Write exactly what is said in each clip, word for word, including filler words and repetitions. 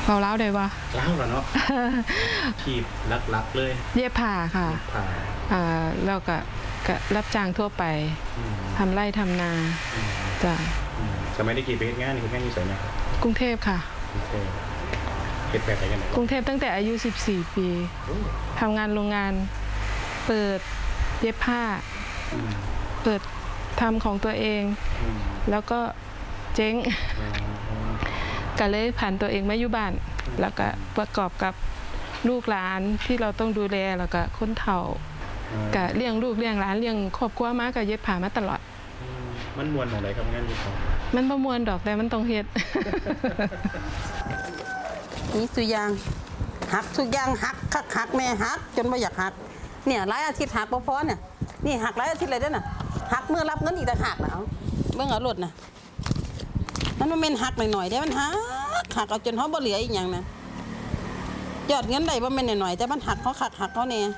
เราเล่าได้ว่าเล่าแล้วเนาะทีบลักๆเลยเย็บผ้าค่ะผ้าอ่าแล้วก็ก็รับจ้างทั่วไปทำไร่ทำนาจ้ะสมัยได้กี่ปีงานนี่คุณแม่อยู่ไสนครับกรุงเทพค่ะกรุงเทพเฮ็ดแบบไหนกันกรุงเทพตั้งแต่อายุสิบสี่ปีทำงานโรงงานเปิดเย็บผ้าเปิดทำของตัวเองแล้วก็เจ๊งก็เลยผ่านตัวเองมาอยู่บ้านแล้วก็ประกอบกับลูกหลานที่เราต้องดูแลแล้วก็คนเฒ่าก็เลี้ยงลูกเลี้ยงหลานเลี้ยงครอบครัวมาก็เย็บผ้ามาตลอดมันมวนของไหนครับงานนี้ครับมันบ่มวนดอกแต่มันต้องเฮ็ดนี่สุยางหักทุกอย่างหักคักหักแม่หักจนไม่อยากหักเนี่ยหลายอาทิตย์หักพอๆเนี่ยนี่หักหลายอาทิตย์เลยเด้อน่ะหักเมื่อรับเงินอีกต่างหากนะเอาเบิ่งเอารถน่ะมันบ่แม่นหักหน่อยๆเด้มันหักหักเอาจนเฮาบ่เหลืออีกหยังนะยอดเงินได้บ่แม่นหน่อยๆแต่มันหักเขาคักหักเขาแน่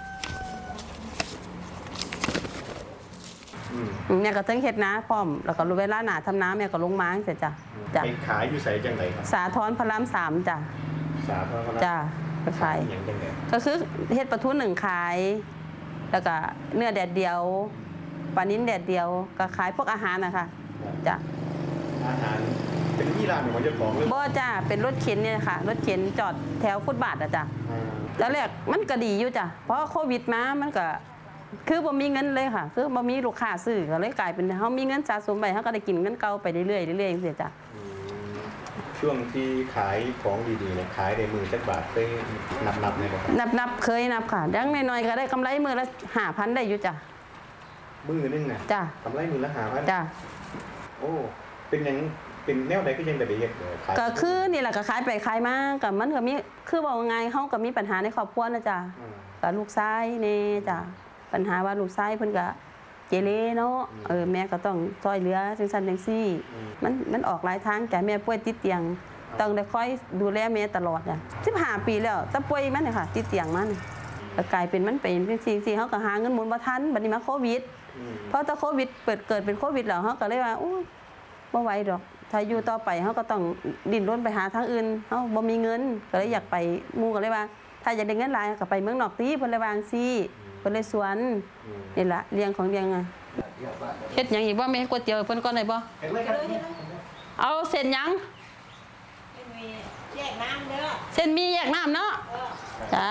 แม่ก็ถึงเฮ็ดนาพร้อมแล้วก็รู้เวลาหน้าทำนาแม่ก็ลงมาจังซี่จ้ะจ้ะไปขายอยู่ไสจังไดครับสาทรพระรามสามจ้ะสาทรพระรามจ้ะไปขายหยังจังได๋ก็คือเฮ็ดปลาทูหนึ่งขายแล้วก็เนื้อแดดเดียวปลานิ้นแดดเดียวก็ขายพวกอาหารนะคะจ้ะอาหารเป็นที่ร้านของเจ้าของเลยบ่จ้ะเป็นรถเข็นเนี่ยค่ะรถเข็นจอดแถวฟุตบาทอ่ะจ้ะแล้วแรกมันก็ดีอยู่จ้ะเพราะโควิดมามันก็คือบ่มีเงินเลยค่ะคือบ่มีลูกค้าซื้อก็เลยกลายเป็นเฮามีเงินสะสมไปเฮาก็ได้กินเงินเก่าไปเรื่อยๆเรื่อยๆจังซี่จ้ะช่วงที่ขายของดีๆเนี่ยขายได้มือจักบาทไปนับๆได้บ่ครับนับๆเคยนับค่ะดังน้อยๆก็ได้กำไรมื้อละ ห้าพัน ได้อยู่จ้ะมื้อนึงน่ะจ้ะกำไรมื้อละ ห้าพันจ้ะโอ้เป็นหยังเป็นแนวใดก็ยังได้เฮ็ดขายก็คือนี่แหละก็ขายไปขายมาก็มันก็มีคือว่าไงเฮาก็มีปัญหาในครอบครัวนะจ้ะก็ลูกชายนี่จ้ะปัญหาว่าลูกชายเพิ่นก็เจเรเนาะเออแม่ก็ต้องช่วยเหลือจังซั่นจังซี่มันมันออกหลายทางจ้ะแม่ป่วยติดเตียงต้องได้คอยดูแลแม่ตลอดอ่ะสิบห้าปีแล้วแต่ป่วยมันเนี่ยค่ะติดเตียงมันก็กลายเป็นมันเป็นจังซี่ซี่เฮาก็หาเงินหมุนบ่ทันบัดนี้มาโควิดพอตะโควิดเปิดเกิดเป็นโควิดแล้วเฮาก็เลยว่าอู้บ่ไหวดอกถ้าอยู่ต่อไปเฮาก็ต้องดิ้นรนไปหาทางอื่นเฮาบ่มีเงินก็เลยอยากไปหมู่ก็เลยว่าถ้าอยากได้เงินหลายก็ไปเมืองนอกติเพิ่นเลยว่าจังซี่เพิ่นเลยสวนนี่ล่ะเลี้ยงของเลี้ยงอ่ะเฮ็ดหยังอีกบ่แม่ก๋วยเตี๋ยวเพิ่นก่อนได้บ่เอาเส้นหยังแยกน้ำเด้อเส้นมีแยกน้ำเนาะจ้า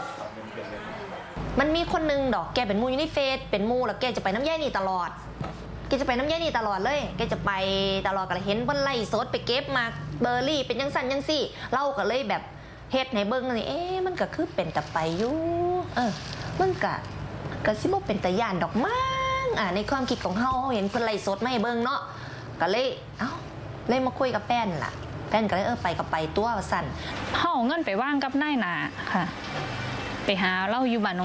มันมีคนนึงดอกแกเป็นมูอยู่ในเฟซเป็นมูแล้วแกจะไปน้ำแย่นี่ตลอดแกจะไปน้ำแย่นี่ตลอดเลยแกจะไปตลอดก็เห็นเพิ่นไล่สดไปเก็บมาเบอร์รี่เป็นจังซั่นจังซี่เราก็เลยแบบเฮ็ดให้เบิ่งนี่เอ๊ะมันก็คือเป็นตะไปอยู่เออมันก็ก็สิบ่เป็นตะย่านดอกมั้งอ่าในความคิดของเฮาเห็นเพิ่นไล่สดมาให้เบิ่งเนาะก็เลยเอ้าเลยมาคุยกับแป้นล่ะแป้นก็เลยเออไปก็ไปตัวว่าซั่นเฮาเอาเงินไปวางกับนายหน้าค่ะไปหาเราอยู่บ้าน